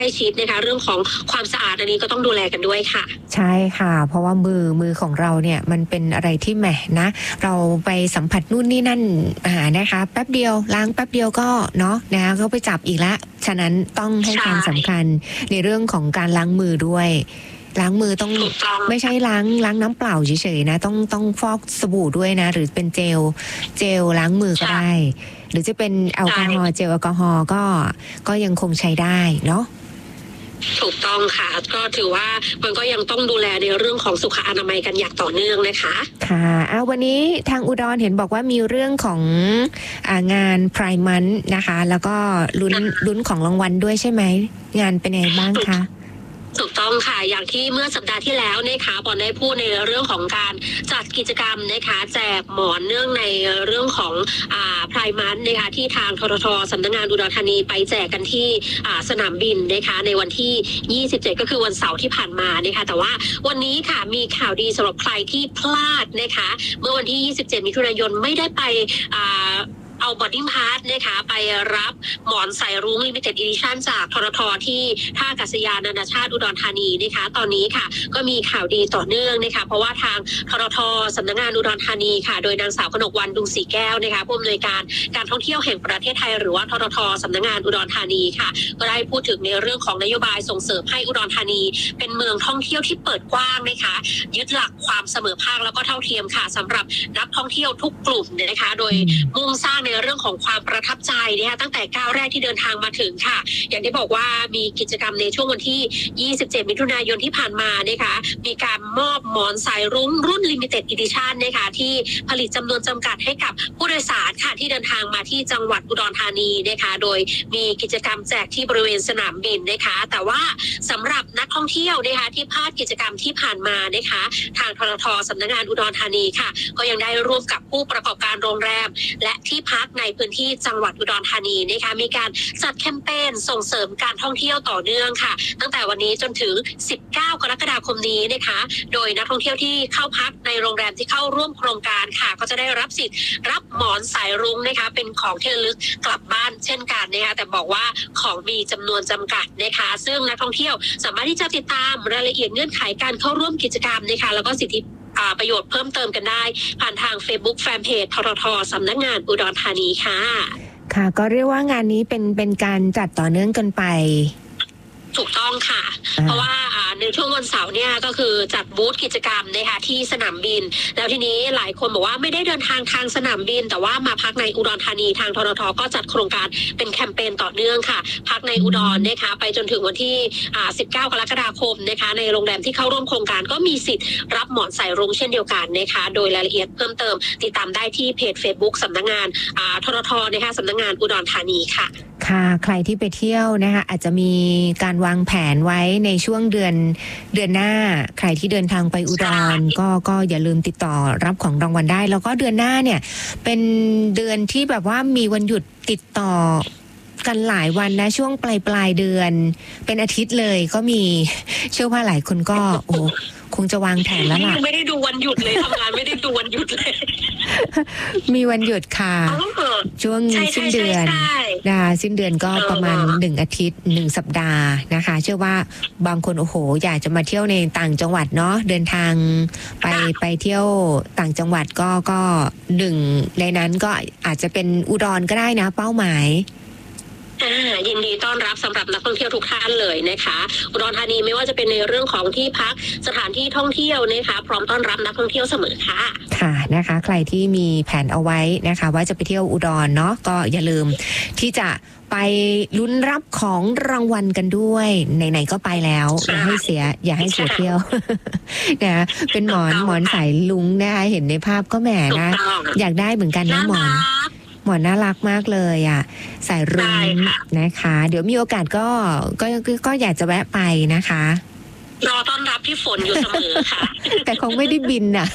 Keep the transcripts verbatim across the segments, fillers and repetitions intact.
ชิดนะคะเรื่องของความสะอาดอันนี้ก็ต้องดูแลกันด้วยค่ะใช่ค่ะเพราะว่ามือมือของเราเนี่ยมันเป็นอะไรที่แหมนะเราไปสัมผัสนู่นนี่นั่นอ่านะคะแป๊บเดียวล้างแป๊บเดียวก็เนาะนะคะก็ไปจับอีกละฉะนั้นต้องให้ความสำคัญในเรื่องของการล้างมือด้วยล้างมือต้องไม่ใช่ล้างล้างน้ำเปล่าเฉยๆนะต้องต้องฟอกสบู่ด้วยนะหรือเป็นเจลเจลล้างมือก็ได้หรือจะเป็นแอลกอฮอล์เจลแอลกอฮอล์ก็ก็ยังคงใช้ได้เนาะถูกต้องค่ะก็ถือว่ามันก็ยังต้องดูแลในเรื่องของสุขอนามัยกันอย่างต่อเนื่องนะคะค่ะเอาวันนี้ทางอุดรเห็นบอกว่ามีเรื่องของอ่างานไพร์มันนะคะแล้วก็ลุ้นลุ้นของรางวัลด้วยใช่ไหมงานเป็นไงบ้างคะถูกต้องค่ะอย่างที่เมื่อสัปดาห์ที่แล้วนะคะบอลได้พูดในเรื่องของการจัดกิจกรรมนะคะแจกหมอนเนื่องในเรื่องของอ่าไพร์มันนะคะที่ทางททท.สำนักงานอุดรธานีไปแจกกันที่อ่าสนามบินนะคะในวันที่ยี่สิบเจ็ดก็คือวันเสาร์ที่ผ่านมานะคะแต่ว่าวันนี้ค่ะมีข่าวดีสำหรับใครที่พลาดนะคะเมื่อวันที่ยี่สิบเจ็ดมิถุนายนไม่ได้ไปอ่าเอาบอดดิ้งพาร์ทนะคะไปรับหมอนสายรุ้งลิมิเต็ดอีดิชั่นจากททท.ที่ท่าอากาศยานนานาชาติอุดรธานีนะคะตอนนี้ค่ะก็มีข่าวดีต่อเนื่องนะคะเพราะว่าทางททท.สำนักงานอุดรธานีค่ะโดยนางสาวกนกวรรณดุงศรีแก้วนะคะผู้อำนวยการการท่องเที่ยวแห่งประเทศไทยหรือว่าททท.สำนักงานอุดรธานีค่ะก็ได้พูดถึงในเรื่องของนโยบายส่งเสริมให้อุดรธานีเป็นเมืองท่องเที่ยวที่เปิดกว้างนะคะยึดหลักความเสมอภาคแล้วก็เท่าเทียมค่ะสำหรับนักท่องเที่ยวทุกกลุ่มนะคะโดยมุ่งสร้างในเรื่องของความประทับใจนะคะตั้งแต่ก้าวแรกที่เดินทางมาถึงค่ะอย่างที่บอกว่ามีกิจกรรมในช่วงวันที่ยี่สิบเจ็ดมิถุนายนที่ผ่านมานะคะมีการมอบหมอนสายรุ้งรุ่น Limited Edition นะคะที่ผลิตจำนวนจำกัดให้กับผู้โดยสารค่ะที่เดินทางมาที่จังหวัดอุดรธานีนะคะโดยมีกิจกรรมแจกที่บริเวณสนามบินนะคะแต่ว่าสำหรับนักท่องเที่ยวนะคะที่พลาดกิจกรรมที่ผ่านมานะคะทางททท.สำนักงานอุดรธานีค่ะก็ยังได้ร่วมกับผู้ประกอบการโรงแรมและที่พักในพื้นที่จังหวัดอุดรธานีนะคะมีการจัดแคมเปญส่งเสริมการท่องเที่ยวต่อเนื่องค่ะตั้งแต่วันนี้จนถึงสิบเก้ากรกฎาคมนี้นะคะโดยนักท่องเที่ยวที่เข้าพักในโรงแรมที่เข้าร่วมโครงการค่ะก็จะได้รับสิทธิ์รับหมอนสายรุ้งนะคะเป็นของที่ระลึกกลับบ้านเช่นกันนะคะแต่บอกว่าของมีจำนวนจำกัดนะคะซึ่งนักท่องเที่ยวสามารถที่จะติดตามรายละเอียดเงื่อนไขการเข้าร่วมกิจกรรมนะคะแล้วก็สิทธิประโยชน์เพิ่มเติมกันได้ผ่านทาง Facebook Fanpage ททท.สำนักงานอุดรธานีค่ะค่ะก็เรียกว่างานนี้เป็นเป็นการจัดต่อเนื่องกันไปถูกต้องค่ะเพราะว่าในช่วงวันเสาร์เนี่ยก็คือจัดบูธกิจกรรมนะคะที่สนามบินแล้วทีนี้หลายคนบอกว่าไม่ได้เดินทางทางสนามบินแต่ว่ามาพักในอุดรธานีทางททท.ก็จัดโครงการเป็นแคมเปญต่อเนื่องค่ะพักในอุดรนะคะไปจนถึงวันที่สิบเก้ากรกฎาคมนะคะในโรงแรมที่เข้าร่วมโครงการก็มีสิทธิ์รับหมอนสายรุ้งเช่นเดียวกันนะคะโดยรายละเอียดเพิ่มเติมติดตามได้ที่เพจ Facebook สำนักงานททท.นะคะสำนักงานอุดรธานีค่ะค่ะใครที่ไปเที่ยวนะคะอาจจะมีการวางแผนไว้ในช่วงเดือนเดือนหน้าใครที่เดินทางไปอุดรก็ก็อย่าลืมติดต่อรับของรางวัลได้แล้วก็เดือนหน้าเนี่ยเป็นเดือนที่แบบว่ามีวันหยุดติดต่อกันหลายวันนะช่วงปลายปลายเดือนเป็นอาทิตย์เลยก็มีเชื่อว่าหลายคนก็โอ้คงจะวางแผนแล้วล่ะไม่ได้ดูวันหยุดเลยทำงานไม่ได้ดูวันหยุดเลยมีวันหยุดค่ะช่วงสิ้นเดือนดาสิ้นเดือนก็ประมาณหนึ่งอาทิตย์หนึ่งสัปดาห์นะคะเชื่อว่าบางคนโอ้โหอยากจะมาเที่ยวในต่างจังหวัดเนาะเดินทางไปไปเที่ยวต่างจังหวัดก็ก็หนึ่งในนั้นก็อาจจะเป็นอุดรก็ได้นะเป้าหมายยินดีต้อนรับสำหรับนักท่องเที่ยวทุกท่านเลยนะคะอุดรธานีไม่ว่าจะเป็นในเรื่องของที่พักสถานที่ท่องเที่ยวนะคะพร้อมต้อนรับนักท่องเที่ยวเสมอค่ะค่ะนะคะใครที่มีแผนเอาไว้นะคะว่าจะไปเที่ยวอุดรเนาะก็อย่าลืมที่จะไปลุ้นรับของรางวัลกันด้วยไหนๆก็ไปแล้วอย่าให้เสียอย่าให้เสียเที่ยวนะเป็นหมอนหมอนสายลุงนะคะเห็นในภาพก็แหมนะอยากได้เหมือนกันนะหมอนหมอนน่ารักมากเลยอ่ะสายรุ้งนะคะเดี๋ยวมีโอกาสก็ก็ก็อยากจะแวะไปนะคะรอต้อนรับพี่ฝนอยู่เสมอค่ะแต่คงไม่ได้บินน่ะ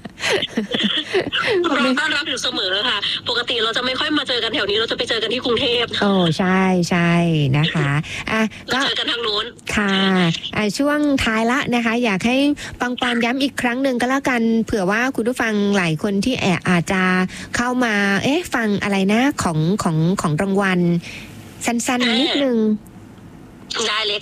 รอต้อนรับอยู่เสมอค่ะปกติเราจะไม่ค่อยมาเจอกันแถวนี้เราจะไปเจอกันที่กรุงเทพโอ้ใช่ใช่นะคะอ่ะก็เจอกันทางโน้นค่ะอ่ะช่วงท้ายละนะคะอยากให้ปังปอนย้ำอีกครั้งหนึ่งก็แล้วกันเผื่อว่าคุณผู้ฟังหลายคนที่แอบอาจจะเข้ามาเอ๊ะฟังอะไรนะของของของรางวัลสั้นๆนิดนึงได้เลย